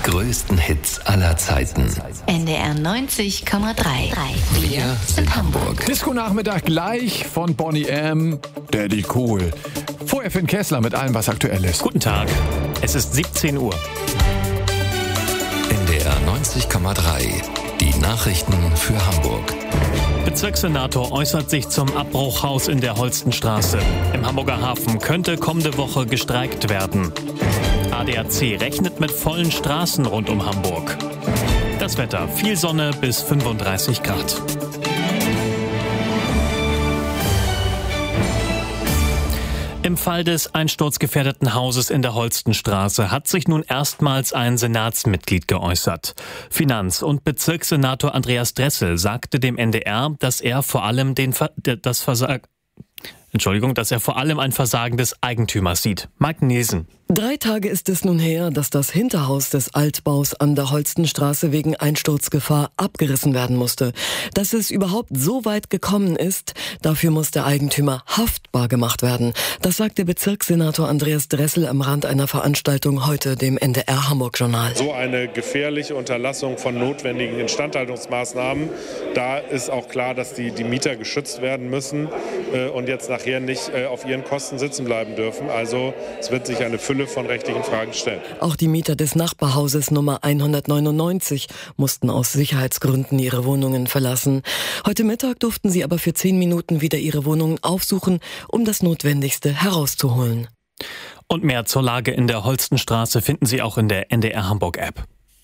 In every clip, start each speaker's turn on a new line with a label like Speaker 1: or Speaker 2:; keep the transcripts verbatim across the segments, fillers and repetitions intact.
Speaker 1: größten Hits aller Zeiten.
Speaker 2: N D R neunzig Komma drei.
Speaker 1: Wir sind Hamburg.
Speaker 3: Disco-Nachmittag gleich von Boney M. Daddy Cool. Vorher Finn Kessler mit allem, was aktuell ist.
Speaker 4: Guten Tag. Es ist siebzehn Uhr.
Speaker 1: N D R neunzig Komma drei. Die Nachrichten für Hamburg.
Speaker 4: Bezirkssenator äußert sich zum Abbruchhaus in der Holstenstraße. Im Hamburger Hafen könnte kommende Woche gestreikt werden. A D A C rechnet mit vollen Straßen rund um Hamburg. Das Wetter: viel Sonne bis fünfunddreißig Grad. Im Fall des einsturzgefährdeten Hauses in der Holstenstraße hat sich nun erstmals ein Senatsmitglied geäußert. Finanz- und Bezirkssenator Andreas Dressel sagte dem N D R, dass er vor allem den Ver- das Versagen Entschuldigung, dass er vor allem ein Versagen des Eigentümers sieht. Mike Nielsen.
Speaker 5: Drei Tage ist es nun her, dass das Hinterhaus des Altbaus an der Holstenstraße wegen Einsturzgefahr abgerissen werden musste. Dass es überhaupt so weit gekommen ist, dafür muss der Eigentümer haftbar gemacht werden. Das sagte Bezirkssenator Andreas Dressel am Rand einer Veranstaltung heute dem N D R Hamburg Journal.
Speaker 6: So eine gefährliche Unterlassung von notwendigen Instandhaltungsmaßnahmen, da ist auch klar, dass die, die Mieter geschützt werden müssen äh, und jetzt nachher nicht äh, auf ihren Kosten sitzen bleiben dürfen. Also es wird sich eine Fülle von rechtlichen Fragen stellen.
Speaker 5: Auch die Mieter des Nachbarhauses Nummer hundertneunundneunzig mussten aus Sicherheitsgründen ihre Wohnungen verlassen. Heute Mittag durften sie aber für zehn Minuten wieder ihre Wohnungen aufsuchen, um das Notwendigste herauszuholen.
Speaker 4: Und mehr zur Lage in der Holstenstraße finden Sie auch in der N D R Hamburg App.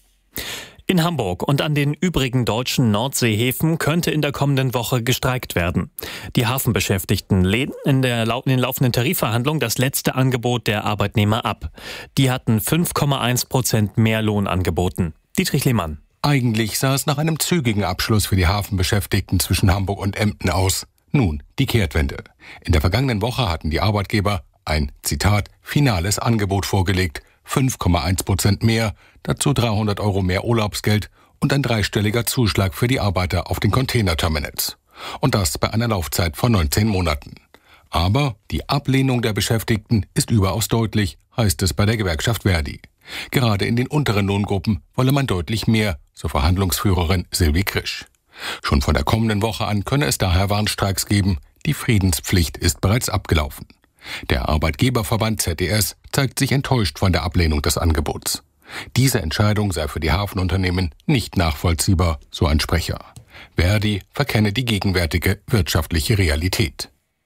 Speaker 4: In Hamburg und an den übrigen deutschen Nordseehäfen könnte in der kommenden Woche gestreikt werden. Die Hafenbeschäftigten lehnen in, der, in den laufenden Tarifverhandlungen das letzte Angebot der Arbeitnehmer ab. Die hatten fünf Komma eins Prozent mehr Lohn angeboten. Dietrich Lehmann.
Speaker 7: Eigentlich sah es nach einem zügigen Abschluss für die Hafenbeschäftigten zwischen Hamburg und Emden aus. Nun die Kehrtwende. In der vergangenen Woche hatten die Arbeitgeber ein, Zitat, finales Angebot vorgelegt. fünf Komma eins Prozent mehr, dazu dreihundert Euro mehr Urlaubsgeld und ein dreistelliger Zuschlag für die Arbeiter auf den Containerterminals. Und das bei einer Laufzeit von neunzehn Monaten. Aber die Ablehnung der Beschäftigten ist überaus deutlich, heißt es bei der Gewerkschaft Verdi. Gerade in den unteren Lohngruppen wolle man deutlich mehr, so Verhandlungsführerin Silvi Krisch. Schon von der kommenden Woche an könne es daher Warnstreiks geben. Die Friedenspflicht ist bereits abgelaufen. Der Arbeitgeberverband Z D S zeigt sich enttäuscht von der Ablehnung des Angebots. Diese Entscheidung sei für die Hafenunternehmen nicht nachvollziehbar, so ein Sprecher. Verdi verkenne die gegenwärtige wirtschaftliche Realität.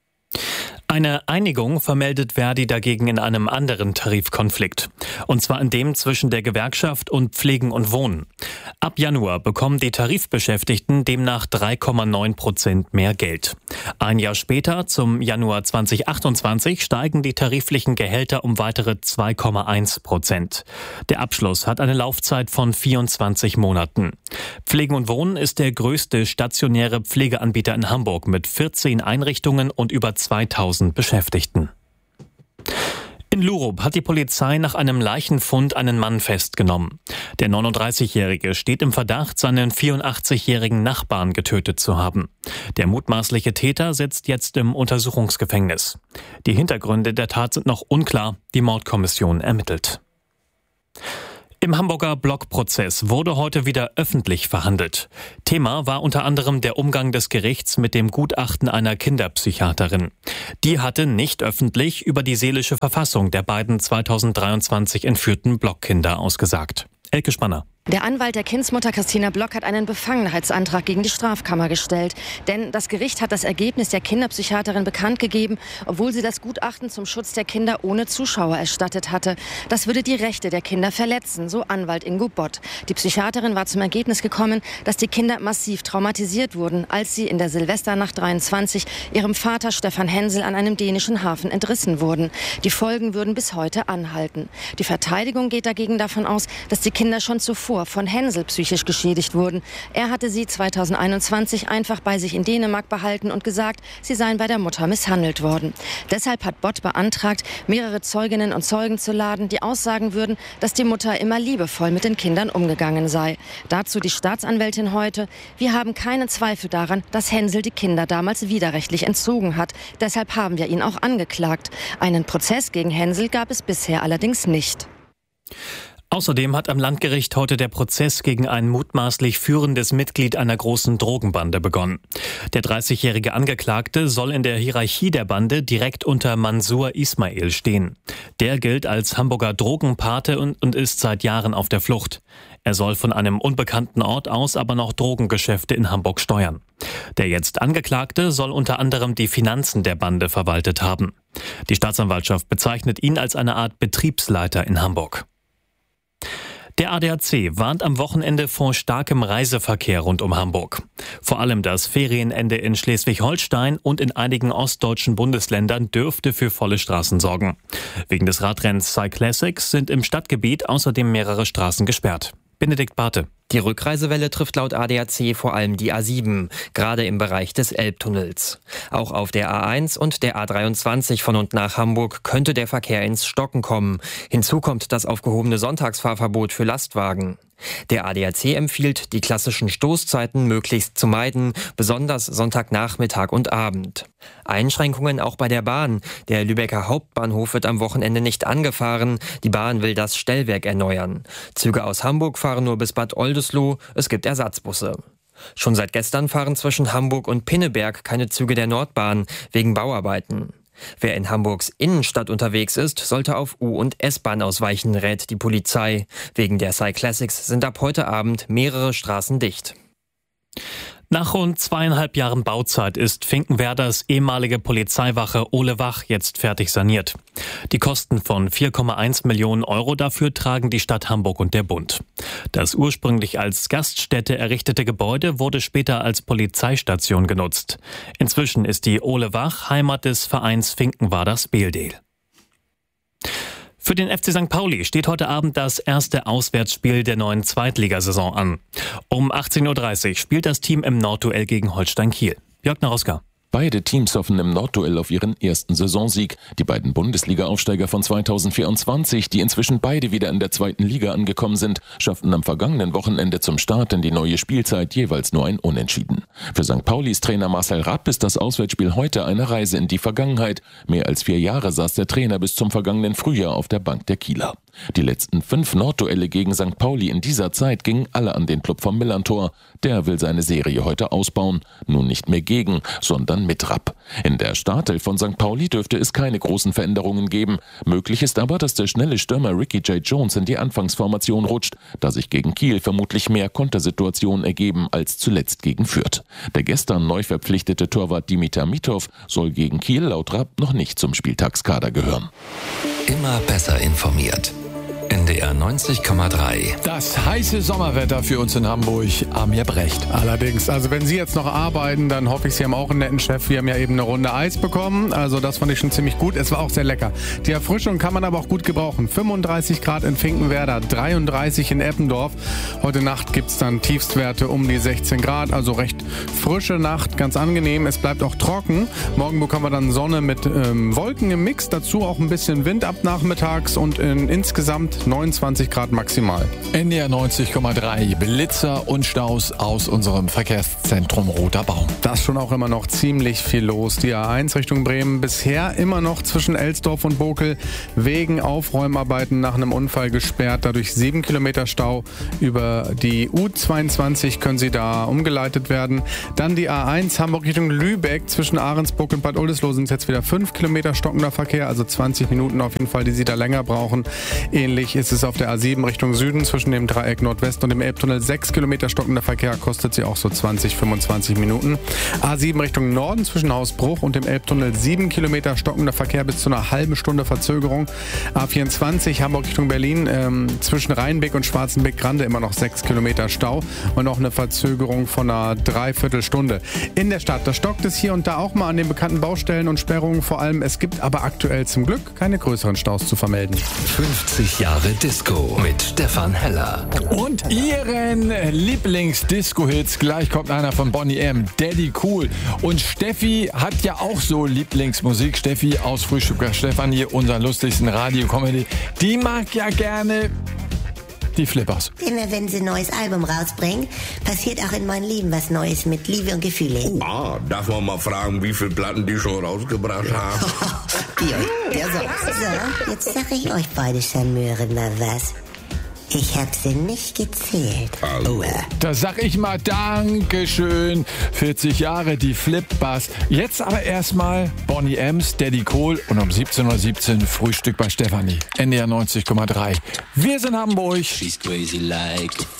Speaker 4: Eine Einigung vermeldet Verdi dagegen in einem anderen Tarifkonflikt. Und zwar in dem zwischen der Gewerkschaft und Pflegen und Wohnen. Ab Januar bekommen die Tarifbeschäftigten demnach drei Komma neun Prozent mehr Geld. Ein Jahr später, zum Januar zweitausendachtundzwanzig, steigen die tariflichen Gehälter um weitere zwei Komma eins Prozent. Der Abschluss hat eine Laufzeit von vierundzwanzig Monaten. Pflegen und Wohnen ist der größte stationäre Pflegeanbieter in Hamburg mit vierzehn Einrichtungen und über zweitausend Beschäftigten. In Lurup hat die Polizei nach einem Leichenfund einen Mann festgenommen. Der neununddreißigjährige steht im Verdacht, seinen vierundachtzigjährigen Nachbarn getötet zu haben. Der mutmaßliche Täter sitzt jetzt im Untersuchungsgefängnis. Die Hintergründe der Tat sind noch unklar. Die Mordkommission ermittelt. Im Hamburger Blockprozess wurde heute wieder öffentlich verhandelt. Thema war unter anderem der Umgang des Gerichts mit dem Gutachten einer Kinderpsychiaterin. Die hatte nicht öffentlich über die seelische Verfassung der beiden zweitausenddreiundzwanzig entführten Blockkinder ausgesagt. Elke Spanner.
Speaker 8: Der Anwalt der Kindsmutter Christina Block hat einen Befangenheitsantrag gegen die Strafkammer gestellt. Denn das Gericht hat das Ergebnis der Kinderpsychiaterin bekannt gegeben, obwohl sie das Gutachten zum Schutz der Kinder ohne Zuschauer erstattet hatte. Das würde die Rechte der Kinder verletzen, so Anwalt Ingo Bott. Die Psychiaterin war zum Ergebnis gekommen, dass die Kinder massiv traumatisiert wurden, als sie in der Silvesternacht dreiundzwanzig ihrem Vater Stefan Hensel an einem dänischen Hafen entrissen wurden. Die Folgen würden bis heute anhalten. Die Verteidigung geht dagegen davon aus, dass die Kinder schon zuvor von Hensel psychisch geschädigt wurden. Er hatte sie zweitausendeinundzwanzig einfach bei sich in Dänemark behalten und gesagt, sie seien bei der Mutter misshandelt worden. Deshalb hat Bott beantragt, mehrere Zeuginnen und Zeugen zu laden, die aussagen würden, dass die Mutter immer liebevoll mit den Kindern umgegangen sei. Dazu die Staatsanwältin heute: Wir haben keinen Zweifel daran, dass Hensel die Kinder damals widerrechtlich entzogen hat. Deshalb haben wir ihn auch angeklagt. Einen Prozess gegen Hensel gab es bisher allerdings nicht.
Speaker 4: Außerdem hat am Landgericht heute der Prozess gegen ein mutmaßlich führendes Mitglied einer großen Drogenbande begonnen. Der dreißigjährige Angeklagte soll in der Hierarchie der Bande direkt unter Mansur Ismail stehen. Der gilt als Hamburger Drogenpate und, und ist seit Jahren auf der Flucht. Er soll von einem unbekannten Ort aus aber noch Drogengeschäfte in Hamburg steuern. Der jetzt Angeklagte soll unter anderem die Finanzen der Bande verwaltet haben. Die Staatsanwaltschaft bezeichnet ihn als eine Art Betriebsleiter in Hamburg. Der A D A C warnt am Wochenende vor starkem Reiseverkehr rund um Hamburg. Vor allem das Ferienende in Schleswig-Holstein und in einigen ostdeutschen Bundesländern dürfte für volle Straßen sorgen. Wegen des Radrenns Cyclassics sind im Stadtgebiet außerdem mehrere Straßen gesperrt. Benedikt Barthe.
Speaker 9: Die Rückreisewelle trifft laut A D A C vor allem die A sieben, gerade im Bereich des Elbtunnels. Auch auf der A eins und der A dreiundzwanzig von und nach Hamburg könnte der Verkehr ins Stocken kommen. Hinzu kommt das aufgehobene Sonntagsfahrverbot für Lastwagen. Der A D A C empfiehlt, die klassischen Stoßzeiten möglichst zu meiden, besonders Sonntagnachmittag und Abend. Einschränkungen auch bei der Bahn. Der Lübecker Hauptbahnhof wird am Wochenende nicht angefahren. Die Bahn will das Stellwerk erneuern. Züge aus Hamburg fahren nur bis Bad Oldesloe. Es gibt Ersatzbusse. Schon seit gestern fahren zwischen Hamburg und Pinneberg keine Züge der Nordbahn wegen Bauarbeiten. Wer in Hamburgs Innenstadt unterwegs ist, sollte auf U- und S-Bahn ausweichen, rät die Polizei. Wegen der Cyclassics sind ab heute Abend mehrere Straßen dicht.
Speaker 4: Nach rund zweieinhalb Jahren Bauzeit ist Finkenwerders ehemalige Polizeiwache Ole Wach jetzt fertig saniert. Die Kosten von vier Komma eins Millionen Euro dafür tragen die Stadt Hamburg und der Bund. Das ursprünglich als Gaststätte errichtete Gebäude wurde später als Polizeistation genutzt. Inzwischen ist die Ole Wach Heimat des Vereins Finkenwerders Beeldeel. Für den F C Sankt Pauli steht heute Abend das erste Auswärtsspiel der neuen Zweitligasaison an. Um achtzehn Uhr dreißig spielt das Team im Nordduell gegen Holstein Kiel. Jörg Naroska.
Speaker 10: Beide Teams hoffen im Nordduell auf ihren ersten Saisonsieg. Die beiden Bundesliga-Aufsteiger von zweitausendvierundzwanzig, die inzwischen beide wieder in der zweiten Liga angekommen sind, schafften am vergangenen Wochenende zum Start in die neue Spielzeit jeweils nur ein Unentschieden. Für Sankt Paulis Trainer Marcel Rapp ist das Auswärtsspiel heute eine Reise in die Vergangenheit. Mehr als vier Jahre saß der Trainer bis zum vergangenen Frühjahr auf der Bank der Kieler. Die letzten fünf Nordduelle gegen Sankt Pauli in dieser Zeit gingen alle an den Club vom Millantor. Der will seine Serie heute ausbauen. Nun nicht mehr gegen, sondern mit Rapp. In der Startelf von Sankt Pauli dürfte es keine großen Veränderungen geben. Möglich ist aber, dass der schnelle Stürmer Ricky J. Jones in die Anfangsformation rutscht, da sich gegen Kiel vermutlich mehr Kontersituationen ergeben als zuletzt gegen Fürth. Der gestern neu verpflichtete Torwart Dimitar Mitov soll gegen Kiel laut Rapp noch nicht zum Spieltagskader gehören.
Speaker 1: Immer besser informiert. N D R neunzig Komma drei.
Speaker 3: Das heiße Sommerwetter für uns in Hamburg, Amir Brecht. Allerdings, also wenn Sie jetzt noch arbeiten, dann hoffe ich, Sie haben auch einen netten Chef. Wir haben ja eben eine Runde Eis bekommen, also das fand ich schon ziemlich gut. Es war auch sehr lecker. Die Erfrischung kann man aber auch gut gebrauchen. fünfunddreißig Grad in Finkenwerder, dreiunddreißig in Eppendorf. Heute Nacht gibt es dann Tiefstwerte um die sechzehn Grad, also recht frische Nacht, ganz angenehm. Es bleibt auch trocken. Morgen bekommen wir dann Sonne mit ähm, Wolken im Mix, dazu auch ein bisschen Wind ab nachmittags und in, insgesamt neunundzwanzig Grad maximal. N D R neunzig Komma drei. Blitzer und Staus aus unserem Verkehrszentrum Roter Baum. Das schon auch immer noch ziemlich viel los. Die A eins Richtung Bremen bisher immer noch zwischen Elsdorf und Bokel wegen Aufräumarbeiten nach einem Unfall gesperrt. Dadurch sieben Kilometer Stau. Über die U zweiundzwanzig können Sie da umgeleitet werden. Dann die A eins Hamburg Richtung Lübeck zwischen Ahrensburg und Bad Oldesloe sind es jetzt wieder fünf Kilometer stockender Verkehr, also zwanzig Minuten auf jeden Fall, die Sie da länger brauchen. Ähnlich ist es auf der A sieben Richtung Süden zwischen dem Dreieck Nordwest und dem Elbtunnel. sechs Kilometer stockender Verkehr, kostet sie auch so zwanzig, fünfundzwanzig Minuten. A sieben Richtung Norden zwischen Hausbruch und dem Elbtunnel sieben Kilometer stockender Verkehr bis zu einer halben Stunde Verzögerung. A vierundzwanzig Hamburg Richtung Berlin ähm, zwischen Rheinbeck und Schwarzenbeck-Grande immer noch sechs Kilometer Stau und auch eine Verzögerung von einer Dreiviertelstunde. In der Stadt, da stockt es hier und da auch mal an den bekannten Baustellen und Sperrungen vor allem. Es gibt aber aktuell zum Glück keine größeren Staus zu vermelden.
Speaker 1: fünfzig Jahre Disco mit Stefan Heller.
Speaker 3: Und Ihren Lieblings-Disco-Hits. Gleich kommt einer von Bonnie M. Daddy Cool. Und Steffi hat ja auch so Lieblingsmusik. Steffi aus Frühstücker Stefan hier, unseren lustigsten Radio-Comedy. Die mag ja gerne die Flippers.
Speaker 11: Immer wenn sie ein neues Album rausbringen, passiert auch in meinem Leben was Neues mit Liebe und Gefühle.
Speaker 12: Oh, ah, darf man mal fragen, wie viele Platten die schon rausgebracht haben?
Speaker 11: Ja, der so. So, jetzt sag ich euch beide Charmeure mal was. Ich hab sie nicht gezählt. Aua.
Speaker 13: Da sag ich mal Dankeschön. vierzig Jahre die Flip-Bass. Jetzt aber erstmal Bonnie Ems, Daddy Kohl und um siebzehn Uhr siebzehn Frühstück bei Stefanie. N D R neunzig Komma drei. Wir sind Hamburg.
Speaker 14: She's crazy like